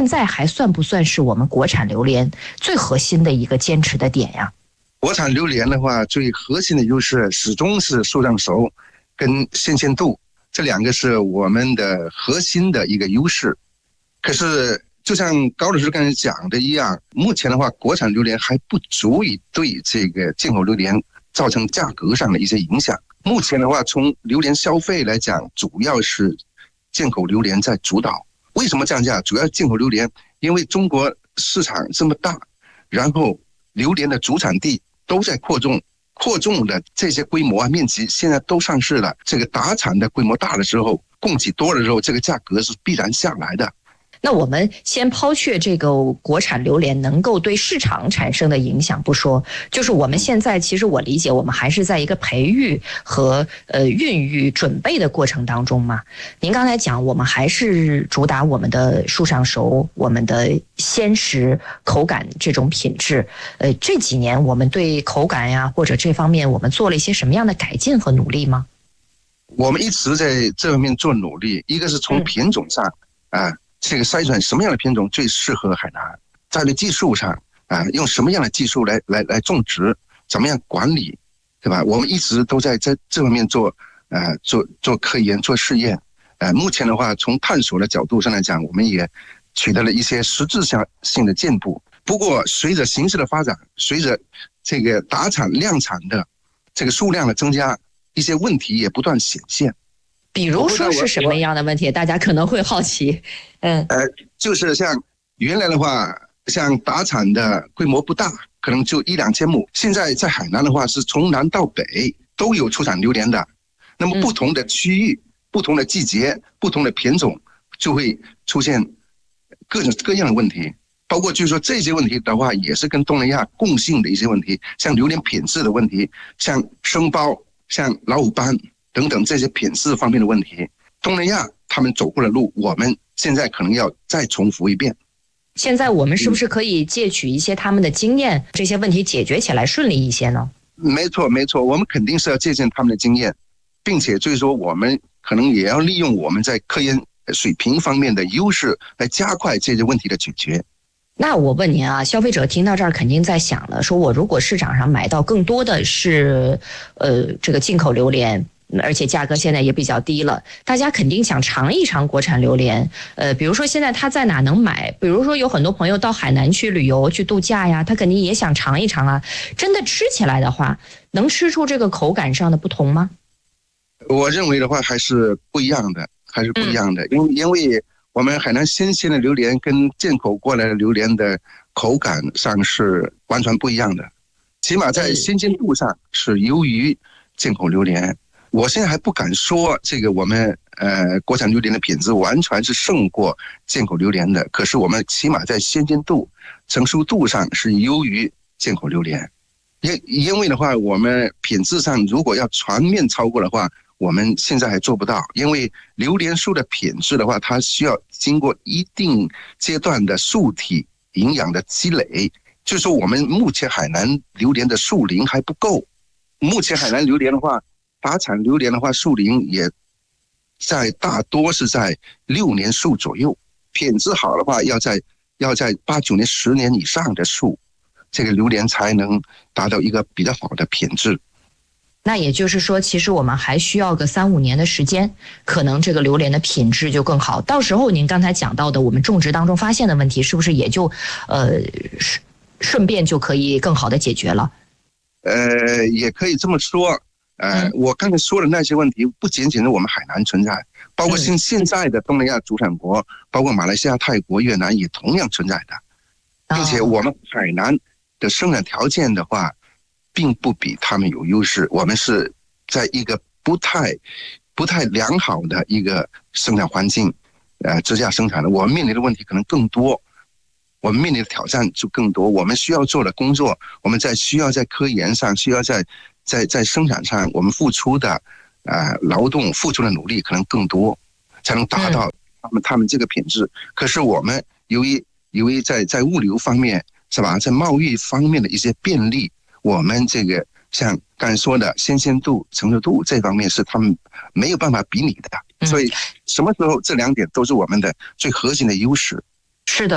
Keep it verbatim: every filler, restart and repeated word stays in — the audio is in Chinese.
现在还算不算是我们国产榴莲最核心的一个坚持的点呀？ 国产榴莲的话，最核心的优势始终是熟上熟跟新鲜度，这两个是我们的核心的一个优势。可是就像高老师刚才讲的一样，目前的话国产榴莲还不足以对这个进口榴莲造成价格上的一些影响。目前的话，从榴莲消费来讲，主要是进口榴莲在主导。为什么降价？主要进口榴莲，因为中国市场这么大，然后榴莲的主产地都在扩种，扩种的这些规模啊、面积现在都上市了。这个打产的规模大的时候，供给多的时候，这个价格是必然下来的。 那我们先抛却这个国产榴莲能够对市场产生的影响不说，就是我们现在其实我理解我们还是在一个培育和呃孕育准备的过程当中嘛。您刚才讲我们还是主打我们的树上熟，我们的鲜食口感这种品质。呃，这几年我们对口感呀或者这方面我们做了一些什么样的改进和努力吗？ 我们一直在这方面做努力，一个是从品种上啊。嗯这个筛选什么样的品种最适合海南，在这技术上啊，用什么样的技术来来来种植，怎么样管理，对吧？我们一直都在在这方面做呃做做科研做试验。呃，目前的话，从探索的角度上来讲，我们也取得了一些实质性的进步。不过，随着形势的发展，随着这个打产量产的这个数量的增加，一些问题也不断显现。 比如说是什么样的问题？大家可能会好奇。嗯， 呃，就是像原来的话，像打产的规模不大，可能就一两千亩。现在在海南的话，是从南到北都有出产榴莲的。那么不同的区域、嗯、不同的季节、不同的品种，就会出现各种各样的问题。包括就是说这些问题的话，也是跟东南亚共性的一些问题，像榴莲品质的问题，像生苞、像老虎斑等等这些品质方面的问题，东南亚他们走过的路，我们现在可能要再重复一遍。 现在我们是不是可以借取一些他们的经验，这些问题解决起来顺利一些呢？ 没错没错，我们肯定是要借鉴他们的经验，并且就是说我们可能也要利用我们在科研水平方面的优势来加快这些问题的解决。 那我问您啊，消费者听到这儿肯定在想了，说我如果市场上买到更多的是呃这个进口榴莲，而且价格现在也比较低了，大家肯定想尝一尝国产榴莲。呃，比如说现在他在哪能买？比如说有很多朋友到海南去旅游去度假呀，他肯定也想尝一尝啊。真的吃起来的话，能吃出这个口感上的不同吗？ 我认为的话还是不一样的，还是不一样的，因为因为我们海南新鲜的榴莲跟进口过来的榴莲的口感上是完全不一样的，起码在新鲜度上是优于进口榴莲。我现在还不敢说这个我们呃国产榴莲的品质完全是胜过进口榴莲的，可是我们起码在鲜鲜度、成熟度上是优于进口榴莲。因因为的话，我们品质上如果要全面超过的话，我们现在还做不到。因为榴莲树的品质的话，它需要经过一定阶段的树体营养的积累，就是说我们目前海南榴莲的树龄还不够。目前海南榴莲的话，打产榴莲的话，树龄也在大多是在六年树左右，品质好的话，要在要在八九年、十年以上的树，这个榴莲才能达到一个比较好的品质。 那也就是说，其实我们还需要个三五年的时间，可能这个榴莲的品质就更好。到时候您刚才讲到的，我们种植当中发现的问题，是不是也就呃顺便就可以更好的解决了？ 呃，也可以这么说。呃，我刚才说的那些问题，不仅仅是我们海南存在，包括现现在的东南亚主产国，包括马来西亚、泰国、越南也同样存在的，并且我们海南的生产条件的话，并不比他们有优势。我们是在一个不太不太良好的一个生产环境呃之下生产的，我们面临的问题可能更多，我们面临的挑战就更多。我们需要做的工作，我们在需要在科研上，需要在在在生产上，我们付出的呃劳动付出的努力可能更多，才能达到他们他们这个品质。可是我们由于由于在在物流方面是吧，在贸易方面的一些便利，我们这个像刚才说的新鲜度、成熟度这方面是他们没有办法比拟的。所以什么时候这两点都是我们的最核心的优势。 是的。